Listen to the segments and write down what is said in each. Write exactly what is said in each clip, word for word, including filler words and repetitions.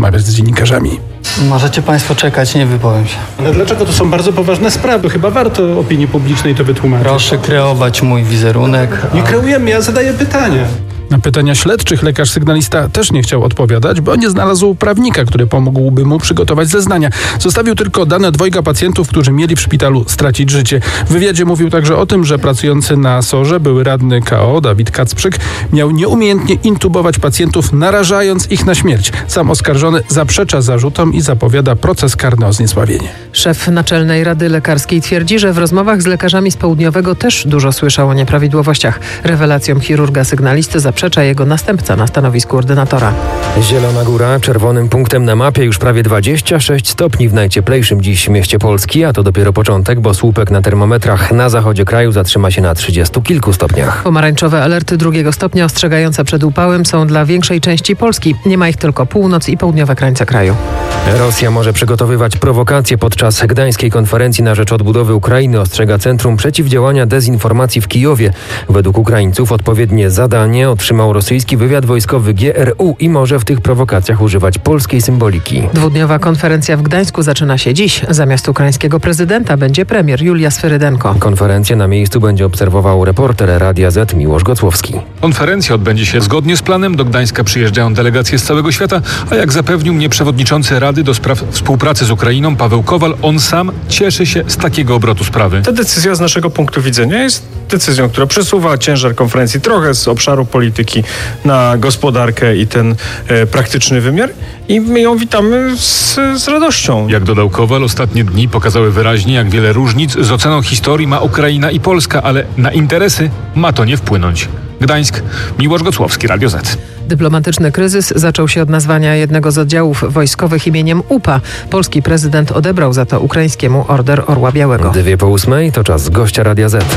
rozmawiać z dziennikarzami. Możecie państwo czekać, nie wypowiem się. Ale dlaczego? To są bardzo poważne sprawy. Chyba warto opinii publicznej to wytłumaczyć. Proszę kreować mój wizerunek. Nie kreujemy, ja zadaję pytanie. Na pytania śledczych lekarz sygnalista też nie chciał odpowiadać, bo nie znalazł prawnika, który pomógłby mu przygotować zeznania. Zostawił tylko dane dwojga pacjentów, którzy mieli w szpitalu stracić życie. W wywiadzie mówił także o tym, że pracujący na sorze były radny K O Dawid Kacprzyk miał nieumiejętnie intubować pacjentów, narażając ich na śmierć. Sam oskarżony zaprzecza zarzutom i zapowiada proces karny o zniesławienie. Szef Naczelnej Rady Lekarskiej twierdzi, że w rozmowach z lekarzami z Południowego też dużo słyszał o nieprawidłowościach. Rewelacjom chirurga sygnalisty zaprzecza jego następca na stanowisku ordynatora. Zielona Góra czerwonym punktem na mapie, już prawie dwadzieścia sześć stopni w najcieplejszym dziś mieście Polski, a to dopiero początek, bo słupek na termometrach na zachodzie kraju zatrzyma się na trzydziestu kilku stopniach. Pomarańczowe alerty drugiego stopnia ostrzegające przed upałem są dla większej części Polski. Nie ma ich tylko północ i południowe krańce kraju. Rosja może przygotowywać prowokacje podczas gdańskiej konferencji na rzecz odbudowy Ukrainy, ostrzega Centrum Przeciwdziałania Dezinformacji w Kijowie. Według Ukraińców odpowiednie zadanie otrzymał rosyjski wywiad wojskowy G R U i może w tych prowokacjach używać polskiej symboliki. Dwudniowa konferencja w Gdańsku zaczyna się dziś. Zamiast ukraińskiego prezydenta będzie premier Julia Sferydenko. Konferencję na miejscu będzie obserwował reporter Radia Z Miłosz Gocłowski. Konferencja odbędzie się zgodnie z planem. Do Gdańska przyjeżdżają delegacje z całego świata, a jak zapewnił mnie przewodniczący Rady do spraw współpracy z Ukrainą Paweł Kowal, on sam cieszy się z takiego obrotu sprawy. Ta decyzja z naszego punktu widzenia jest decyzją, która przesuwa ciężar konferencji trochę z obszaru polityki na gospodarkę i ten e, praktyczny wymiar i my ją witamy z, z radością. Jak dodał Kowal, ostatnie dni pokazały wyraźnie, jak wiele różnic z oceną historii ma Ukraina i Polska, ale na interesy ma to nie wpłynąć. Gdańsk, Miłosz Gocłowski, Radio Z. Dyplomatyczny kryzys zaczął się od nazwania jednego z oddziałów wojskowych imieniem U P A. Polski prezydent odebrał za to ukraińskiemu Order Orła Białego. Dwie po ósmej to czas gościa Radia Z.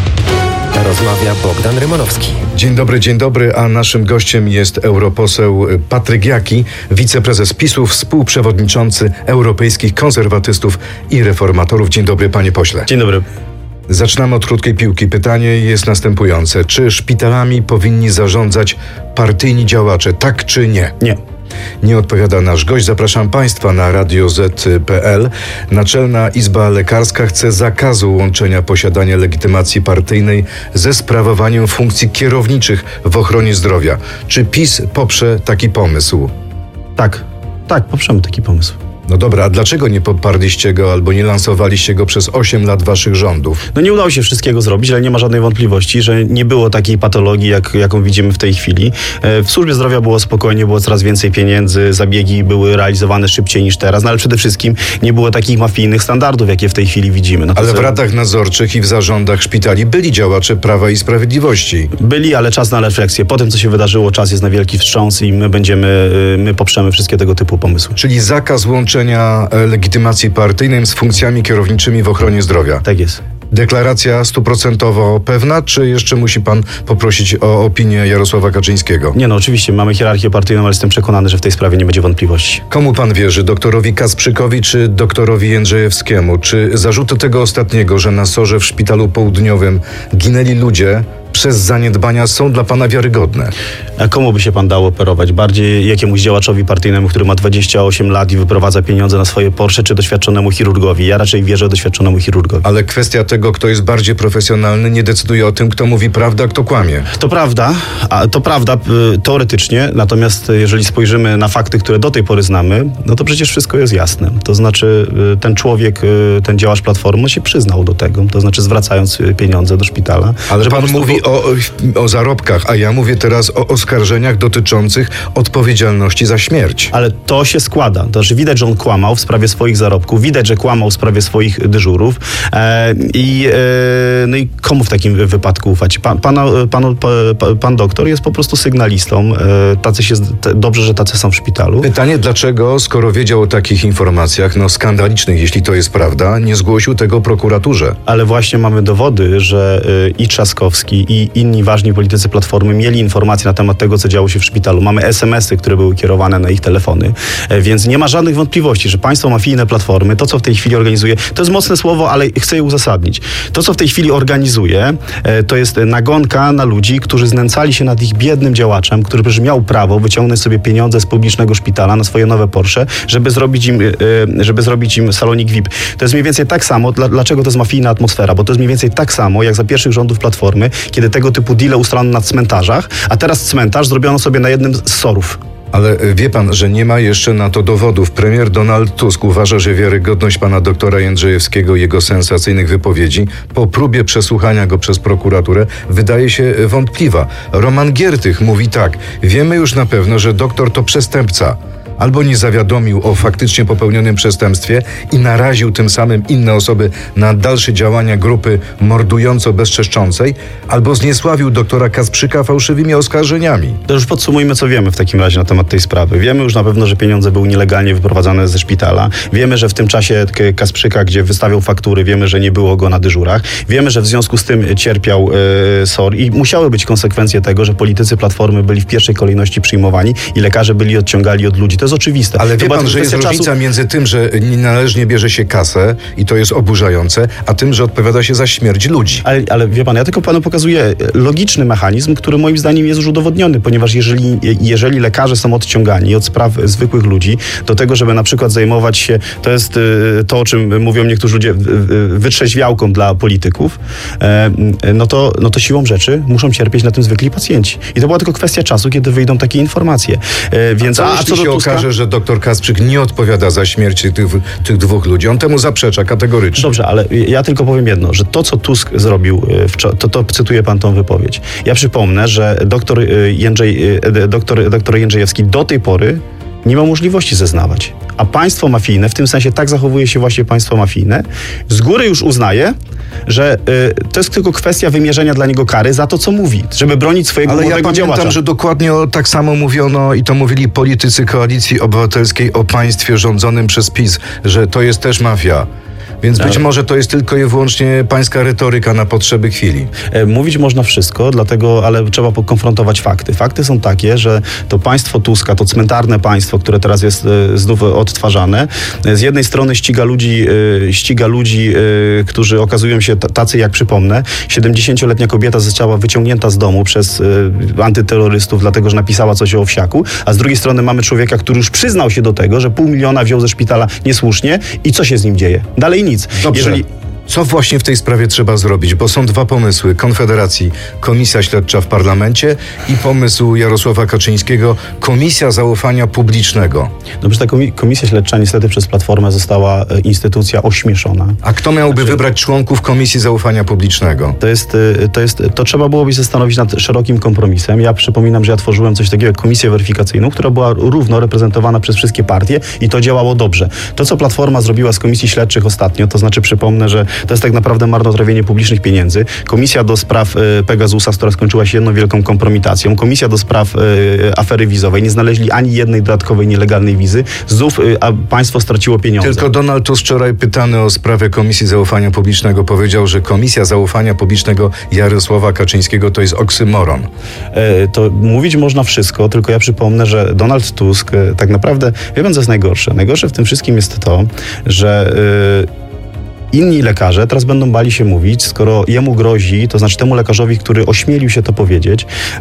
Rozmawia Bogdan Rymanowski. Dzień dobry, dzień dobry, a naszym gościem jest europoseł Patryk Jaki, wiceprezes PiSu, współprzewodniczący Europejskich Konserwatystów i Reformatorów. Dzień dobry, panie pośle. Dzień dobry. Zaczynamy od krótkiej piłki. Pytanie jest następujące. Czy szpitalami powinni zarządzać partyjni działacze, tak czy nie? Nie. Nie odpowiada nasz gość. Zapraszam państwa na radio zet kropka pe el. Naczelna Izba Lekarska chce zakazu łączenia posiadania legitymacji partyjnej ze sprawowaniem funkcji kierowniczych w ochronie zdrowia. Czy PiS poprze taki pomysł? Tak, tak, poprzemy taki pomysł. No dobra, a dlaczego nie poparliście go albo nie lansowaliście go przez osiem lat waszych rządów? No nie udało się wszystkiego zrobić, ale nie ma żadnej wątpliwości, że nie było takiej patologii, jak, jaką widzimy w tej chwili. W służbie zdrowia było spokojnie, było coraz więcej pieniędzy, zabiegi były realizowane szybciej niż teraz, no ale przede wszystkim nie było takich mafijnych standardów, jakie w tej chwili widzimy. No ale co... w radach nadzorczych i w zarządach szpitali byli działacze Prawa i Sprawiedliwości. Byli, ale czas na refleksję. Po tym, co się wydarzyło, czas jest na wielki wstrząs i my będziemy, my poprzemy wszystkie tego typu pomysły. Czyli zakaz łączenia legitymacji partyjnej z funkcjami kierowniczymi w ochronie zdrowia. Tak jest. Deklaracja stuprocentowo pewna, czy jeszcze musi pan poprosić o opinię Jarosława Kaczyńskiego? Nie no, oczywiście mamy hierarchię partyjną, ale jestem przekonany, że w tej sprawie nie będzie wątpliwości. Komu pan wierzy? Doktorowi Kasprzykowi czy doktorowi Jędrzejewskiemu? Czy zarzuty tego ostatniego, że na sorze w Szpitalu Południowym ginęli ludzie przez zaniedbania, są dla pana wiarygodne? A komu by się pan dał operować? Bardziej jakiemuś działaczowi partyjnemu, który ma dwadzieścia osiem lat i wyprowadza pieniądze na swoje Porsche, czy doświadczonemu chirurgowi? Ja raczej wierzę doświadczonemu chirurgowi. Ale kwestia tego, kto jest bardziej profesjonalny, nie decyduje o tym, kto mówi prawdę, a kto kłamie. To prawda, a to prawda y, teoretycznie, natomiast jeżeli spojrzymy na fakty, które do tej pory znamy, no to przecież wszystko jest jasne. To znaczy y, ten człowiek, y, ten działacz Platformy się przyznał do tego, to znaczy zwracając pieniądze do szpitala. Ale że pan prostu... mówi o, o zarobkach, a ja mówię teraz o oskarżeniach dotyczących odpowiedzialności za śmierć. Ale to się składa. To znaczy widać, że on kłamał w sprawie swoich zarobków, widać, że kłamał w sprawie swoich dyżurów e, i, e, no i komu w takim wypadku ufać? Pan, pana, pan, pan, pan doktor jest po prostu sygnalistą. E, tacy się, dobrze, że tacy są w szpitalu. Pytanie, dlaczego, skoro wiedział o takich informacjach, no skandalicznych, jeśli to jest prawda, nie zgłosił tego prokuraturze? Ale właśnie mamy dowody, że i Trzaskowski, i inni ważni politycy Platformy mieli informacje na temat tego, co działo się w szpitalu. Mamy es em esy, które były kierowane na ich telefony, więc nie ma żadnych wątpliwości, że państwo mafijne Platformy, to co w tej chwili organizuje, to jest mocne słowo, ale chcę je uzasadnić. To co w tej chwili organizuje, to jest nagonka na ludzi, którzy znęcali się nad ich biednym działaczem, który miał prawo wyciągnąć sobie pieniądze z publicznego szpitala na swoje nowe Porsche, żeby zrobić im, żeby zrobić im salonik V I P. To jest mniej więcej tak samo, dlaczego to jest mafijna atmosfera, bo to jest mniej więcej tak samo, jak za pierwszych rządów Platformy, kiedy tego typu deale ustalono na cmentarzach, a teraz cmentarz zrobiono sobie na jednym z sorów. Ale wie pan, że nie ma jeszcze na to dowodów. Premier Donald Tusk uważa, że wiarygodność pana doktora Jędrzejewskiego i jego sensacyjnych wypowiedzi po próbie przesłuchania go przez prokuraturę wydaje się wątpliwa. Roman Giertych mówi tak: wiemy już na pewno, że doktor to przestępca. Albo nie zawiadomił o faktycznie popełnionym przestępstwie i naraził tym samym inne osoby na dalsze działania grupy mordująco-bezczeszczącej, albo zniesławił doktora Kasprzyka fałszywymi oskarżeniami. To już podsumujmy, co wiemy w takim razie na temat tej sprawy. Wiemy już na pewno, że pieniądze były nielegalnie wyprowadzane ze szpitala. Wiemy, że w tym czasie Kasprzyka, gdzie wystawiał faktury, wiemy, że nie było go na dyżurach. Wiemy, że w związku z tym cierpiał e, S O R i musiały być konsekwencje tego, że politycy Platformy byli w pierwszej kolejności przyjmowani i lekarze byli odciągali od ludzi. To jest oczywiste. Ale wie Chyba pan, że jest różnica czasu... między tym, że nienależnie bierze się kasę i to jest oburzające, a tym, że odpowiada się za śmierć ludzi. Ale, ale wie pan, ja tylko panu pokazuję logiczny mechanizm, który moim zdaniem jest już udowodniony, ponieważ jeżeli, jeżeli lekarze są odciągani od spraw zwykłych ludzi do tego, żeby na przykład zajmować się, to jest to, o czym mówią niektórzy ludzie, wytrzeźwiałką dla polityków, no to, no to siłą rzeczy muszą cierpieć na tym zwykli pacjenci. I to była tylko kwestia czasu, kiedy wyjdą takie informacje. Więc, a, a, a co się do Tuska... okaże, że doktor Kasprzyk nie odpowiada za śmierć tych, tych dwóch ludzi. On temu zaprzecza kategorycznie. Dobrze, ale ja tylko powiem jedno, że to, co Tusk zrobił, to, to cytuję pan tą wypowiedź. Ja przypomnę, że doktor, Jędrzej, doktor, doktor Jędrzejewski do tej pory nie ma możliwości zeznawać. A państwo mafijne, w tym sensie tak zachowuje się właśnie państwo mafijne, z góry już uznaje, że y, to jest tylko kwestia wymierzenia dla niego kary za to, co mówi, żeby bronić swojego Ale młodego ja pamiętam, działacza. że dokładnie tak samo mówiono i to mówili politycy Koalicji Obywatelskiej o państwie rządzonym przez PiS, że to jest też mafia. Więc być może to jest tylko i wyłącznie pańska retoryka na potrzeby chwili. Mówić można wszystko, dlatego, ale trzeba konfrontować fakty. Fakty są takie, że to państwo Tuska, to cmentarne państwo, które teraz jest e, znów odtwarzane, z jednej strony ściga ludzi, e, ściga ludzi, e, którzy okazują się t- tacy, jak przypomnę, siedemdziesięcioletnia kobieta została wyciągnięta z domu przez e, antyterrorystów, dlatego, że napisała coś o Owsiaku, a z drugiej strony mamy człowieka, który już przyznał się do tego, że pół miliona wziął ze szpitala niesłusznie i co się z nim dzieje? Dalej nic. Dobrze. Jeżeli... Co właśnie w tej sprawie trzeba zrobić? Bo są dwa pomysły. Konfederacji, komisja śledcza w parlamencie i pomysł Jarosława Kaczyńskiego, komisja zaufania publicznego. No przecież ta komisja śledcza niestety przez Platformę została e, instytucja ośmieszona. A kto miałby znaczy, wybrać członków komisji zaufania publicznego? To jest, to jest, to trzeba byłoby zastanowić nad szerokim kompromisem. Ja przypominam, że ja tworzyłem coś takiego jak komisję weryfikacyjną, która była równo reprezentowana przez wszystkie partie i to działało dobrze. To, co Platforma zrobiła z komisji śledczych ostatnio, to znaczy przypomnę, że to jest tak naprawdę marnotrawienie publicznych pieniędzy. Komisja do spraw y, Pegasusa, która skończyła się jedną wielką kompromitacją. Komisja do spraw y, afery wizowej. Nie znaleźli ani jednej dodatkowej nielegalnej wizy. Znów y, a państwo straciło pieniądze. Tylko Donald Tusk wczoraj pytany o sprawę Komisji Zaufania Publicznego powiedział, że Komisja Zaufania Publicznego Jarosława Kaczyńskiego to jest oksymoron. Y, to mówić można wszystko, tylko ja przypomnę, że Donald Tusk y, tak naprawdę, wie pan co jest najgorsze? Najgorsze w tym wszystkim jest to, że y, inni lekarze teraz będą bali się mówić, skoro jemu grozi, to znaczy temu lekarzowi, który ośmielił się to powiedzieć,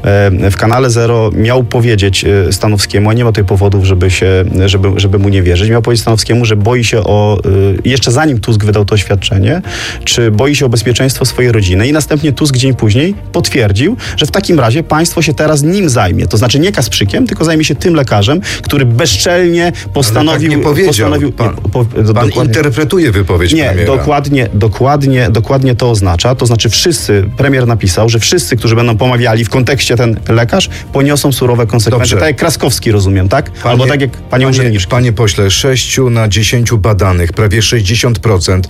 w kanale Zero miał powiedzieć Stanowskiemu, a nie ma tutaj powodów, żeby, się, żeby, żeby mu nie wierzyć, miał powiedzieć Stanowskiemu, że boi się o, jeszcze zanim Tusk wydał to oświadczenie, czy boi się o bezpieczeństwo swojej rodziny i następnie Tusk dzień później potwierdził, że w takim razie państwo się teraz nim zajmie, to znaczy nie Kasprzykiem, tylko zajmie się tym lekarzem, który bezczelnie postanowił... Ale tak nie powiedział. Postanowił, pan nie, po, pan dokładnie, interpretuje wypowiedź nie, premiera. Dokładnie, dokładnie, dokładnie to oznacza. To znaczy wszyscy, premier napisał, że wszyscy, którzy będą pomawiali w kontekście ten lekarz, poniosą surowe konsekwencje. Dobrze. Tak jak Kraskowski, rozumiem, tak? Panie, Albo tak jak panie urzędniczka. Panie pośle, sześciu na dziesięciu badanych, prawie sześćdziesiąt procent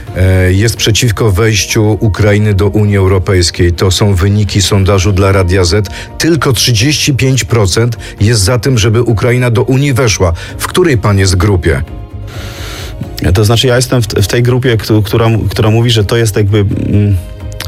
jest przeciwko wejściu Ukrainy do Unii Europejskiej. To są wyniki sondażu dla Radia Z. Tylko trzydzieści pięć procent jest za tym, żeby Ukraina do Unii weszła. W której pan jest grupie? To znaczy ja jestem w, w tej grupie, która, która mówi, że to jest jakby... Mm,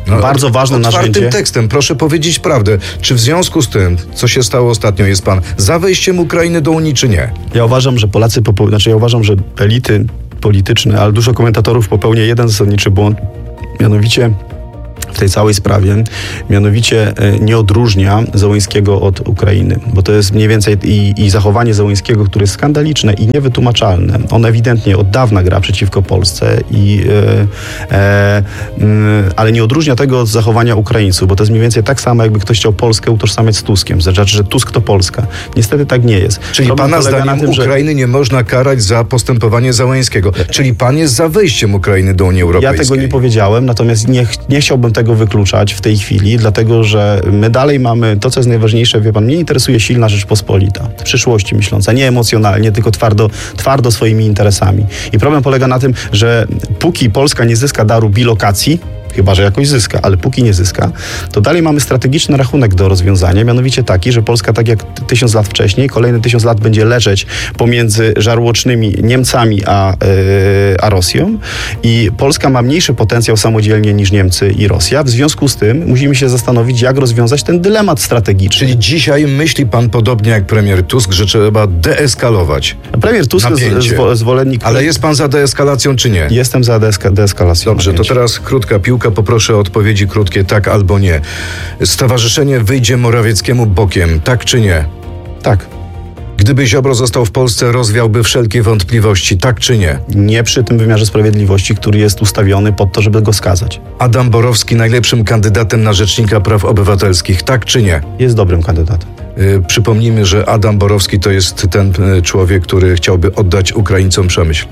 No, bardzo ważne otwartym narzędzie. tekstem, proszę powiedzieć prawdę. Czy w związku z tym, co się stało ostatnio, jest pan za wejściem Ukrainy do Unii, czy nie? Ja uważam, że Polacy, popeł... znaczy ja uważam, że elity polityczne, ale dużo komentatorów popełnia jeden zasadniczy błąd, mianowicie w tej całej sprawie, mianowicie nie odróżnia Zełenskiego od Ukrainy, bo to jest mniej więcej i, i zachowanie Zełenskiego, które jest skandaliczne i niewytłumaczalne. On ewidentnie od dawna gra przeciwko Polsce, i, e, e, ale nie odróżnia tego od zachowania Ukraińców, bo to jest mniej więcej tak samo, jakby ktoś chciał Polskę utożsamiać z Tuskiem, znaczy, że Tusk to Polska. Niestety tak nie jest. Czyli Problem pana polega zdaniem na tym, że Ukrainy nie można karać za postępowanie Zełenskiego. Czyli pan jest za wejściem Ukrainy do Unii Europejskiej. Ja tego nie powiedziałem, natomiast nie, ch- nie chciałbym tego wykluczać w tej chwili, dlatego że my dalej mamy to, co jest najważniejsze, wie pan, mnie interesuje silna Rzeczpospolita, w przyszłości myśląca, nie emocjonalnie, tylko twardo, twardo swoimi interesami. I problem polega na tym, że póki Polska nie zyska daru bilokacji, chyba że jakoś zyska, ale póki nie zyska, to dalej mamy strategiczny rachunek do rozwiązania, mianowicie taki, że Polska tak jak tysiąc lat wcześniej, kolejne tysiąc lat będzie leżeć pomiędzy żarłocznymi Niemcami a, yy, a Rosją, i Polska ma mniejszy potencjał samodzielnie niż Niemcy i Rosja. W związku z tym musimy się zastanowić, jak rozwiązać ten dylemat strategiczny. Czyli dzisiaj myśli pan podobnie jak premier Tusk, że trzeba deeskalować. Premier Tusk jest napięcie. zwo- zwolennik... Ale jest pan za deeskalacją, czy nie? Jestem za deeska- deeskalacją. Dobrze, to napięcia. teraz krótka piłka. Poproszę o odpowiedzi krótkie, tak albo nie. Stowarzyszenie wyjdzie Morawieckiemu bokiem, tak czy nie? Tak. Gdyby Ziobro został w Polsce, rozwiałby wszelkie wątpliwości, tak czy nie? Nie przy tym wymiarze sprawiedliwości, który jest ustawiony pod to, żeby go skazać. Adam Borowski najlepszym kandydatem na Rzecznika Praw Obywatelskich, tak czy nie? Jest dobrym kandydatem. Yy, przypomnijmy, że Adam Borowski to jest ten y, człowiek, który chciałby oddać Ukraińcom Przemyśl.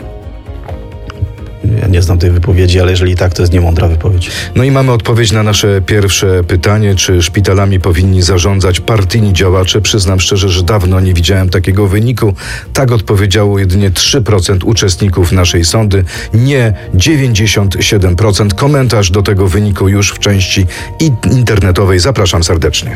Ja nie znam tej wypowiedzi, ale jeżeli tak, to jest niemądra wypowiedź. No i mamy odpowiedź na nasze pierwsze pytanie, czy szpitalami powinni zarządzać partyjni działacze. Przyznam szczerze, że dawno nie widziałem takiego wyniku. Tak odpowiedziało jedynie trzy procent uczestników naszej sondy, nie dziewięćdziesiąt siedem procent. Komentarz do tego wyniku już w części internetowej. Zapraszam serdecznie.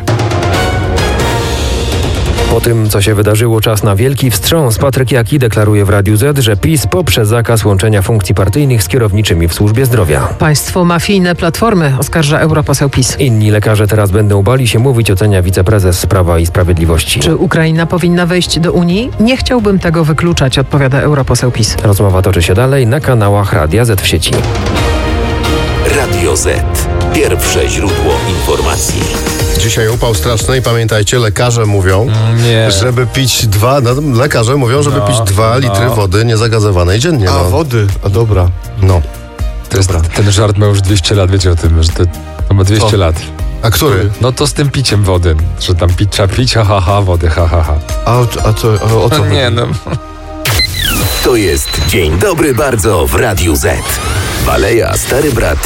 Po tym, co się wydarzyło, czas na wielki wstrząs. Patryk Jaki deklaruje w Radiu Z, że PiS poprze zakaz łączenia funkcji partyjnych z kierowniczymi w służbie zdrowia. Państwo mafijne platformy, oskarża europoseł PiS. Inni lekarze teraz będą bali się mówić, ocenia wiceprezes Prawa i Sprawiedliwości. Czy Ukraina powinna wejść do Unii? Nie chciałbym tego wykluczać, odpowiada europoseł PiS. Rozmowa toczy się dalej na kanałach Radia Z w sieci. Radio Z. Pierwsze źródło informacji. Dzisiaj upał straszny i pamiętajcie, lekarze mówią, Nie. żeby pić dwa, no, lekarze mówią, żeby No, pić dwa no. litry wody niezagazowanej dziennie. A, no. wody, a dobra. No. To jest, ten żart ma już dwieście lat, wiecie o tym, że to, to ma dwieście Co? lat. A który? No to z tym piciem wody, że tam pić, trzeba pić, ha, ha, ha, wody, ha, ha, ha. A, a co, a, o co? Nie, no. To jest Dzień Dobry Bardzo w Radiu Z. Baleja, Stary Brat